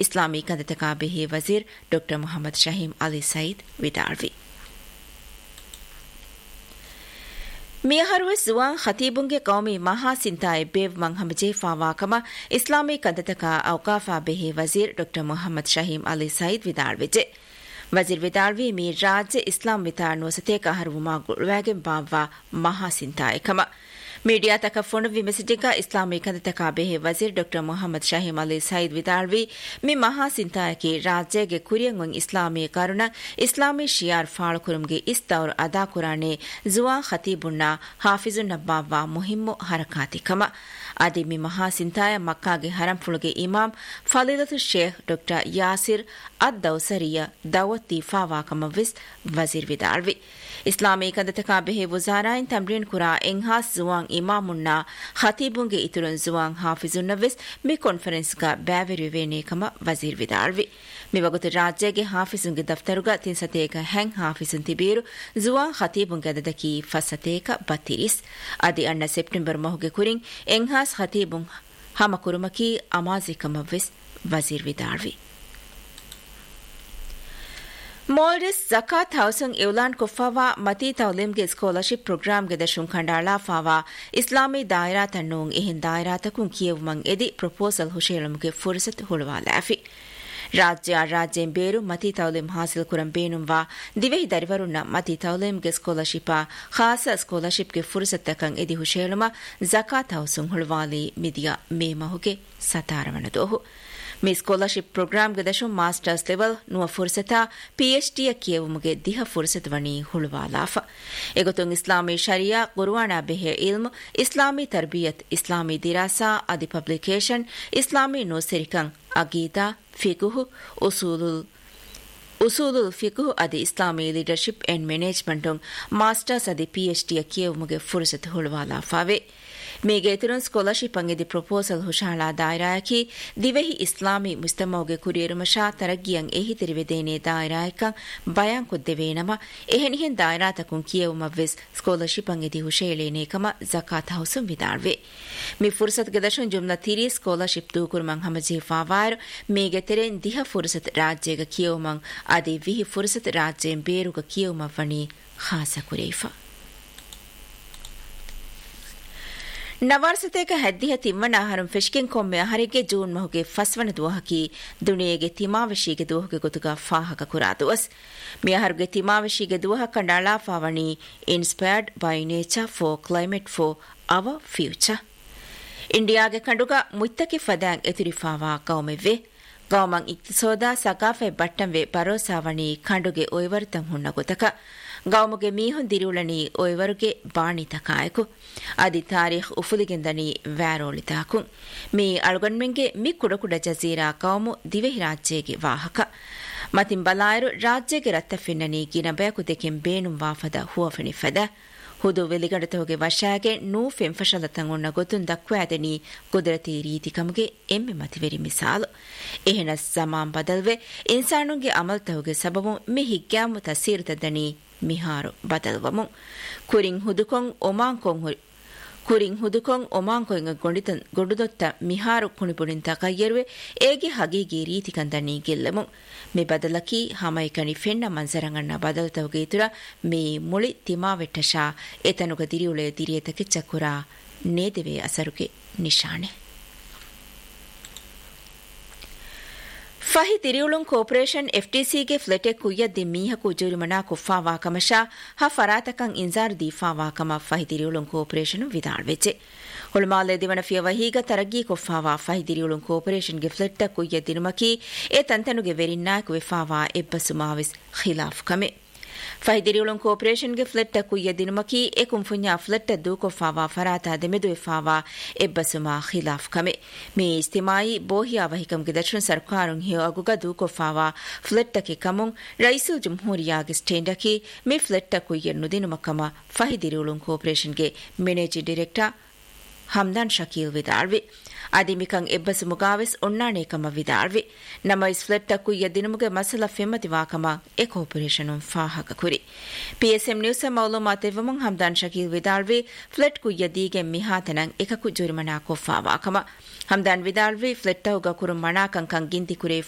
ಇಸ್ಲಾಮಿ ಕಂದತಕಾಬೆಹಿ ವಜೀರ್ ಡಾ Mohammed ಶಹೀಂ Ali Said ವಿದಾಳ್ವಿ ಮಿಯಹರುವೆ Juan ಖತೀಬುಂಗೆ ಕೌಮಿ ಮಹಾ ಸಿಂತಾಯ್ ಬೇವ್ ಮಂಹಮಜೆ ಫಾವಾಕಮ ಇಸ್ಲಾಮಿ ಕಂದತಕ ಔಕಾಫಾ ಬೆಹಿ ವಜೀರ್ ಡಾ ಮೊಹಮ್ಮದ್ ಶಹೀಂ ಅಲಿ ಸೈದ್ ವಿದಾಳ್ವಿಜೆ ವಜೀರ್ ವಿದಾಳ್ವಿ ಮಿ ರಾಜ್ಯ ಇಸ್ಲಾಂ ವಿತಾರ್ ನುವಸತೆ ಕಹರುಮಾ ಗುಳ್ವಾಗೆ ಬಾವ್ವಾ ಮಹಾ ಸಿಂತಾಯಕಮ ಮೀಡಿಯಾ ತಕಫೋಣ ವಿಮೆಸಿಟಿಕ ಇಸ್ಲಾಮಿ ಕಂದತಕ ಬೆಹಿ ವಜೀರ್ ಡಾ ಮೊಹಮ್ಮದ್ ಶಹೀಂ ಅಲಿ ಸೈದ್ ವಿದಾಳ್ವಿ ಮಿ ಮಹಾ ಸಿಂತಾಯಕಿ ರಾಜ್ಯಗೆ ಕುರಿಯಂಗುಂ ಇಸ್ಲಾಮಿ ಕರುಣ ಇಸ್ಲಾಮಿ ಶಿಯಾರ್ ಫಾಳುಕುರುಂಗೆ ಇಸ್ತೌರ್ ಅದಾ ಕುರಾನೆ ಜುವಾನ್ ಖತೀಬುನ್ನ ಹಾಫಿಜುನ್ ನಬ್ಬಾವ್ವಾ ಮುಹಿಮ್ಮು ಹರಕಾತಿಕಮ ಅದಿ ಮಿ ಮಹಾ ಸಿಂತಾಯ ಮಕ್ಕಾಗೆ ಹರಂಫುಳುಗೆ ಇಮಾಮ್ ಫಲೀಲತು ಶೇಖ್ ಡಾ ಯಾಸಿರ್ ಅದ್ ದೌಸರಿಯ ದವತ್ತಿ ಫಾವಾಕಮ ವಿಸ್ ವಜೀರ್ ವಿದಾಳ್ವಿ ಇಸ್ಲಾಮಿ ಕಂದತಕಾಬೆಹಿ ವಜಾರಾಯಿನ್ ತಮ್ರೀನ್ ಕುರಾ ಎಂಹಾಸ್ ಜುವಾನ್ ಇಮಾಮುನ್ನ ಖತೀಬುಂಗೆ ಇತುರನ್ ಜುವಾನ್ ಹಾಫಿಜುನ್ನ ವಿಸ್ ಮಿ ಕಾನ್ಫರೆನ್ಸ್ಗ ಬ್ಯಾವೆರಿವೇನೇಕಮ ವಜೀರ್ ವಿದಾಳ್ವಿ ಮಿವಗುತು ರಾಜ್ಯಗೆ ಹಾಫಿಜುಂಗೆ ದಫ್ತರುಗ ತಿನ್ಸತೇಕ ಹೆಂಗ್ ಹಾಫಿಜುನ್ ತಿಬೀರು ಜುವಾನ್ ಖತೀಬುಂಗೆ ಅದದಕಿ ಫಸತೇಕ ಬತ್ತಿರಿಸ್ ಅದಿ ಅಣ್ಣ ಸೆಪ್ಟೆಂಬರ್ ಮಹುಗೆ ಕುರಿಂಗ್ ಎಂಹಾಸ್ ಖತೀಬುಂ ಹಮ ಕುರುಮಕಿ ಅಮಾಜಿಕಮ ವಿಸ್ ವಜೀರ್ ವಿದಾಳ್ವಿ ಮಾಲ್ಡೀವ್ಸ್ ಜಕಾತ್ ಹೌಸಿಂಗ್ ಇವ್ಲಾನ್ ಕುಫಾವಾ ಮತಿ ತೌಲಿಮ್ಗೆ ಸ್ಕಾಲರ್ಶಿಪ್ ಪ್ರೋಗ್ರಾಮ್ಗೆ ದಶುಂ ಖಂಡಾಳಾ ಫಾವಾ ಇಸ್ಲಾಮಿ ದಾಯರಾ ತನ್ನೂಂಗ್ ಇಹಿನ್ ದಾಯರಾತಕುಂ ಕಿಯವುಮಂಗ್ ಎದಿ ಪ್ರಪೋಸಲ್ ಹುಶೇಲುಮ್ಗೆ ಫುರ್ಸತ್ ಹುಳುವಾಲಾಫಿ ರಾಜ್ಯ ಬೇರು ಮತಿ ತೌಲಿಮ್ ಹಾಸಿಲ್ ಕುರಂ ಬೇನುಂವಾ ದಿವೆಹಿ ದರಿವರುನ್ನ ಮತಿ ತೌಲಿಮ್ಗೆ ಸ್ಕಾಲರ್ಶಿಪ್ ಖಾಸ ಸ್ಕಾಲರ್ಶಿಪ್ಗೆ ಫುರ್ಸತ್ ತಕಂ ಎದಿ ಹುಶೇಲುಮ ಜಕಾತ್ ಹೌಸಿಂಗ್ ಹುಳುವಾಲಿ ಮಿದಿಯ ಮೇಮಹುಗೆ ಸತಾರವಣದೋಹು ಮಿ ಸ್ಕಾಲರ್ಶಿಪ್ ಪ್ರೋಗ್ರಾಮ್ಗೆ ದಶುಂ ಮಾಸ್ಟರ್ಸ್ ಲೆವೆಲ್ ನುವ ಫುರ್ಸತ ಪಿಎಚ್ಡಿಯ ಕಿಯವುಮುಗೆ ದಿಹ ಫುರ್ಸತ್ ವಣಿ ಹುಳುವಾಲಾಫ ಎಗೊತುಂ ಇಸ್ಲಾಮಿ ಶರಿಯಾ ಕುರ್ವಾಣಾ ಬೆಹೆ ಇಲ್ಮ್ ಇಸ್ಲಾಮಿ ತರ್ಬಿಯತ್ ಇಸ್ಲಾಮಿ ದಿರಾಸಾ ಅದಿ ಪಬ್ಲಿಕೇಶನ್ ಇಸ್ಲಾಮಿ ನೋಸೆರಿಕಂ ಅಗೀದಾ ಫಿಕುಹ್ ಉಸೂಲುಲ್ ಫಿಕುಹ್ ಅದಿ ಇಸ್ಲಾಮಿ ಲೀಡರ್ಶಿಪ್ ಅಂಡ್ ಮ್ಯಾನೇಜ್ಮೆಂಟ್ ಮಾಸ್ಟರ್ಸ್ ಅದಿ ಪಿಎಚ್ಡಿಯ ಕಿಯವುಮುಗೆ ಫುರ್ಸತ್ ಹುಳುವಾಲಾಫಾವೆ ಮೇಗೆ ತುರನ್ ಸ್ಕಾಲರ್ಶಿಪ್ ಅಂಗೆದಿ ಪ್ರಪೋಸಲ್ ಹುಶಾಳಾ ದಾಯರಾಯಕಿ ದಿವೆಹಿ ಇಸ್ಲಾಮಿ ಮುಸ್ತಮೌಗೆ ಕುರಿಯರುಮಶಾ ತರಗ್ಗಿಯಂ ಎಹಿ ತಿರಿವೆದೇನೆ ದಾಯರಾಯಕಂ ಬಯಾನ್ ಕುದ್ದೆವೇನಮ ಎಹೆನಿಹೆನ್ ದಾಯರಾತಕುಂ ಕಿಯವುಮವ್ವೆಸ್ ಸ್ಕಾಲರ್ಶಿಪ್ ಅಂಗೆದಿ ಹುಶೇಳೇನೇಕಮ ಜಕಾತ್ ಹೌಸಂ ವಿದಾಳ್ವೆ ಮಿ ಫುರ್ಸತ್ ಗದಶುನ್ ಜುಮ್ಲಾ ತಿರಿ ಸ್ಕಾಲರ್ಶಿಪ್ ದೂಕುರುಮಂ ಹಮಜಿ ಫಾವಾರ್ ಮೇಗೆ ತೆರೆನ್ ದಿಹ ಫುರ್ಸತ್ ರಾಜ್ಯಗ ಕಿಯವುಮಂ ಅದಿ ವಿಹಿ ಫುರ್ಸತ್ ರಾಜ್ಯಂ ಬೇರುಗ ಕಿಯವುಮವ್ವಣಿ ಖಾಸ ಕುರೇಫಾ ನವಾರ್ಸತೇಕ ಹೆದ್ದಿಹ ತಿಮ್ಮನ ಹರಂ ಫಿಶ್ಕಿಂಗ್ ಕೊಮ್ಮೆ Harige June ಮಹುಗೆ ಫಸ್ವನ ದುವಹಕಿ ದುನಿಯೆಗೆ ತಿಮಾವಶಿಗೆ ದುವಹಗೆ ಗೊತುಗ ಫಾಹಕ ಕುರಾದುವಸ್ ಮಿಯಹರುಗೆ ತಿಮಾವಶಿಗೆ ದುವಹ ಕಂಡಾಳಾ ಫಾವಣಿ inspired by nature for climate for our future ಇಂಡಿಯಾಗೆ ಕಂಡುಗ ಮುತ್ತಕ್ಕೆ ಫದಾಂಗ್ ಎತಿರಿಫಾವಾ ಕೌಮೆವ್ವೆ ಗೌಮಂ ಇಕ್ತಿಸೋದಾ ಸಕಾಫೆ ಬಟ್ಟಂವೆ ಭರೋಸಾವಣಿ ಕಂಡುಗೆ ಒಯ್ವರ್ತಂ ಹುಣ್ಣ ಗೊತಕ ಗೌಮುಗೆ ಮೀಹುನ್ ದಿರುಳನಿ ಒಯ್ವರುಗೆ ಬಾಣಿತ ಕಾಯಕು ಅದಿ ತಾರೀಖ್ ಉಫುಲಿಗೆಂದನಿ ವ್ಯಾರೋಳಿತಾಕು ಮೀ ಅಳುಗಣ್ಮೆಂಗೆ ಮಿ ಕುಡಕುಡ ಜಜೀರಾ ಕೌಮು ದಿವೆಹಿ ರಾಜ್ಯಗೆ ವಾಹಕ ಮತಿಂ ಬಲಾಯರು ರಾಜ್ಯಗೆ ರತ್ತಫಿನ್ನನಿ ಗಿನಬಯಕು ದೆಕೆಂ ಬೇನುಂ ವಾಫದ ಹುವಫೆಣಿಫದ ಹುದು ವೆಲಿಗಡತೋಗೆ ವಶಾಗೆ ನೂ ಫೆಂಫಶಲತಂ ಉಣ್ಣ ಗೊತ್ತುನ್ ದಕ್ವಾದನಿ ಕುದರತಿ ರೀತಿಕಮುಗೆ ಎಮ್ಮೆ ಮತಿವೆರಿ ಮಿಸಾಲು ಎಹೆನ ಜಮಾನ್ ಬದಲ್ವೆ ಇನ್ಸಾನುಂಗೆ ಅಮಲ್ತಹುಗೆ ಸಬಬು ಮಿ ಹಿಗ್ಗ್ಯಾಮು ತಸೀರುತದನಿ ಮಿಹಾರು ಬದಲ್ವಮು ಕುರಿಂಗ್ ಹುದುಕೊಂ ಒಮಾಂಕೊಯ್ಗ ಗೊಂಡುದೊತ್ತ ಮಿಹಾರು ಕುಣಿಪುಣಿಂತ ಕಯ್ಯರುವೆ ಏಗೆ ಹಗೀಗಿ ರೀತಿಕಂದನಿ ಗೆಲ್ಲಮು ಮಿ ಬದಲಕಿ ಹಮೈಕಣಿ ಫೆಣ್ಣ ಮಂಜರಂಗಣ್ಣ ಬದಲ್ತವುಗೆ ಇತುರ ಮೀ ಮುಳಿ ತಿಮಾವೆಟ್ಟಶಾ ಎತನುಗ ದಿರಿಯುಳೆ ದಿರಿಯತಕ್ಕೆ ಚಕುರ ನೇದೆವೆ ಅಸರುಗೆ ನಿಶಾಣೆ ಫಹಿ ತಿರಿಯುಳುಂ ಕೋಪರೇಷನ್ ಎಫ್ಟಿಸಿಗೆ ಫ್ಲೆಟೆ ಕುಯ್ಯದ್ದಿ ಮೀಹಕು ಜುರಿಮನಾ ಕುಫಾವಾ ಕಮಶಾ ಹ ಫರಾತಕಂ ಇಂಜಾರ್ ದೀಫಾವಾ ಕಮ ಫಹಿ ತಿರಿಯುಳುಂ cooperation ವಿದಾಳ್ವೆಚೆ ಹುಳುಮಾಲೆ ದಿವನ ಫಿಯ ವಹೀಗ ತರಗ್ಗಿ ಕೊಫಾವಾ ಫಹಿ ತಿರಿಯುಳುಂ ಕೋಪರೇಷನ್ಗೆ ಫ್ಲೆಟ್ಟ ಕುಯ್ಯದ್ದಿನುಮಕಿ A ತಂತನುಗೆ ವೆರಿನ್ನಾಕ್ ವೆಫಾವಾ ಎಬ್ಬಸುಮಾವಿಸ್ ಖಿಲಾಫ್ ಕಮೆ ಫೈದಿರಿಯುಳುಂ ಕೋಪರೇಷನ್ಗೆ ಫ್ಲೆಟ್ಟ ಕುಯ್ಯದಿನುಮಕಿ ಎಕುಂ ಫುನ್ಯಾ ಫ್ಲೆಟ್ಟ ದೂಕೊಫಾವಾ ಫರಾತಾ ದೆಮೆದು ಎಫಾವಾ ಎಬ್ಬಸುಮಾ ಖಿಲಾಫ್ ಕಮೆ me ಇಸ್ತಿಮಾಯಿ ಬೋಹಿಯಾ ವಹಿಕಂಗೆ Dakshina ಸರ್ಕಾರುಂ ಹಿಯೋ ಅಗುಗ ದೂಕೊಫಾವಾ ಫ್ಲೆಟ್ಟಕ್ಕೆ ಕಮುಂ rice ಜುಮ್ಹೂರಿಯಾಗೆ ಸ್ಟೇಂಡಕಿ me ಫ್ಲೆಟ್ಟ ಕುಯ್ಯನ್ನು ದಿನುಮಕಮ ಫೈದಿರಿಯುಳುಂ ಕೋಪರೇಷನ್ಗೆ managing director ಹಮ್ದಾನ್ Shakeel ವಿದಾಳ್ವಿ ಅದಿಮಿಕಂ ಎಬ್ಬಸು ಮುಗಾವೆಸ್ ಒಣ್ಣಾಣೇಕಮ ವಿದಾಳ್ವಿ ನಮ್ಮ ಇಸ್ಫ್ಲೆಟ್ಟ ಕುಯ್ಯ ದಿನಮುಗೆ ಮಸಲ ಫೆಮ್ಮತಿವಾಕಮ ಎ ಕೋಪರೇಷನ್ ಫಾಹಕ ಕುರಿ ಪಿಎಸ್ಎಂ ನ್ಯೂಸ್ ಮೌಲೂಮಾತ್ ಎವಮುಂ ಹಮ್ದಾನ್ ಶಕೀಲ್ ವಿದಾಳ್ವಿ ಫ್ಲೆಟ್ ಕುಯ್ಯ ದೀಗೆ ಮಿಹಾತನಂ ಎಕಕು ಜುರಿಮನಾ ಕೊಫಾವಾಕಮ ಹಮ್ದಾನ್ ವಿದಾಳ್ವಿ ಫ್ಲೆಟ್ಟ ಉಗ ಕುರು ಮಣಾಕಂ ಕಂ ಗಿಂತಿ ಕುರೆ